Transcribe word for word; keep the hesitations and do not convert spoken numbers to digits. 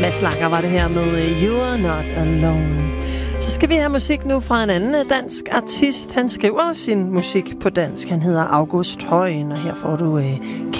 Mads Langer var det her med You Are Not Alone. Så skal vi have musik nu fra en anden dansk artist. Han skriver sin musik på dansk. Han hedder August Højen, og her får du